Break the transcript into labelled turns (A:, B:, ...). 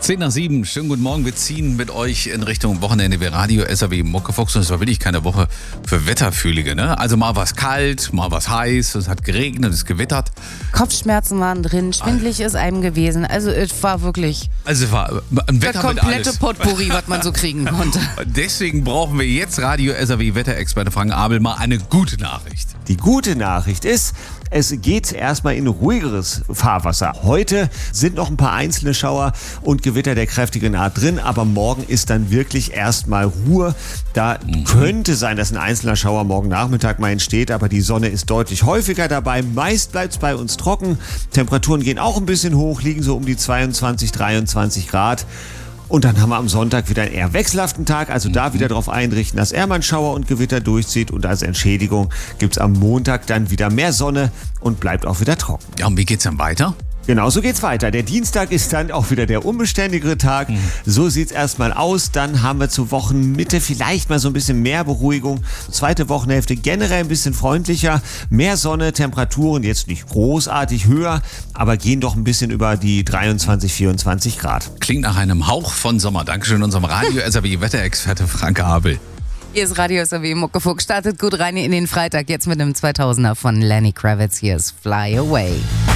A: 10 nach 7, schönen guten Morgen. Wir ziehen mit euch in Richtung Wochenende wie Radio SAW Muckefuchs. Und es war wirklich keine Woche für Wetterfühlige, ne? Also mal war es kalt, mal war es heiß, es hat geregnet, es gewittert.
B: Kopfschmerzen waren drin, schwindelig ist einem gewesen. Also es war wirklich
A: Also es war ein Wetter
B: der komplette
A: mit alles.
B: Potpourri, was man so kriegen konnte.
A: Deswegen brauchen wir jetzt Radio SAW Wetterexperte Frank Abel mal eine gute Nachricht.
C: Die gute Nachricht ist, es geht erstmal in ruhigeres Fahrwasser. Heute sind noch ein paar einzelne Schauer und Gewitter der kräftigen Art drin, aber morgen ist dann wirklich erstmal Ruhe. Da könnte sein, dass ein einzelner Schauer morgen Nachmittag mal entsteht, aber die Sonne ist deutlich häufiger dabei. Meist bleibt es bei uns trocken. Temperaturen gehen auch ein bisschen hoch, liegen so um die 22, 23 Grad. Und dann haben wir am Sonntag wieder einen eher wechselhaften Tag, also da wieder darauf einrichten, dass er mal Schauer und Gewitter durchzieht. Und als Entschädigung gibt es am Montag dann wieder mehr Sonne und bleibt auch wieder trocken.
A: Ja, und wie geht's dann weiter?
C: Genau, so geht's weiter. Der Dienstag ist dann auch wieder der unbeständigere Tag. So sieht's erstmal aus. Dann haben wir zur Wochenmitte vielleicht mal so ein bisschen mehr Beruhigung. Zweite Wochenhälfte generell ein bisschen freundlicher. Mehr Sonne, Temperaturen jetzt nicht großartig höher, aber gehen doch ein bisschen über die 23, 24 Grad.
A: Klingt nach einem Hauch von Sommer. Dankeschön unserem Radio SAW Wetterexperte Frank Abel.
B: Hier ist Radio SAW Muckefuchs. Startet gut rein in den Freitag. Jetzt mit einem 2000er von Lenny Kravitz. Hier ist Fly Away.